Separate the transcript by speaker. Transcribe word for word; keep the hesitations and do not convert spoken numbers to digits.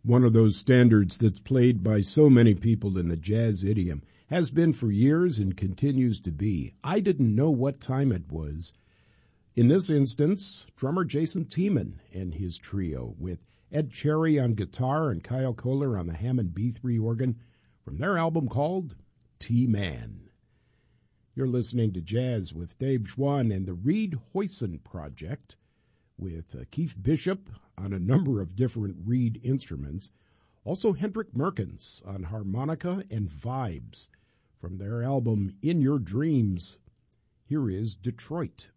Speaker 1: One of those standards that's played by so many people in the jazz idiom, has been for years and continues to be. I didn't know what time it was. In this instance, drummer Jason Tiemann and his trio with Ed Cherry on guitar and Kyle Kohler on the Hammond B three organ from their album called T-Man. You're listening to Jazz with Dave Schwann and the Reed Hoyson Project with uh, Keith Bishop on a number of different Reed instruments. Also Hendrik Merkens on harmonica and vibes from their album In Your Dreams. Here is Detroit.